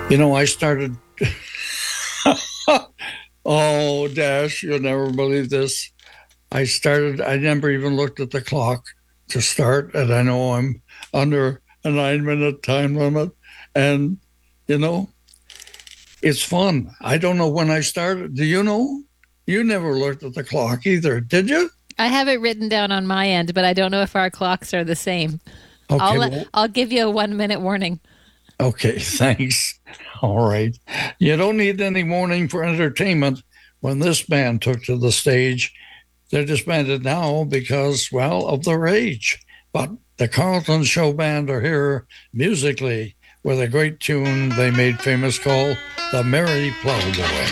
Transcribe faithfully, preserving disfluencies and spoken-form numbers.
You know, I started. Oh, Dash, you'll never believe this. I started, I never even looked at the clock to start, and I know I'm under a nine minute time limit. And, you know, it's fun. I don't know when I started. Do you know? You never looked at the clock either, did you? I have it written down on my end, but I don't know if our clocks are the same. I'll Okay, let, well, I'll give you a one minute warning. okay, thanks. All right. You don't need any warning for entertainment when this band took to the stage. They're disbanded now because, well, of their age. But the Carlton Show Band are here musically with a great tune they made famous called The Merry Plowboy.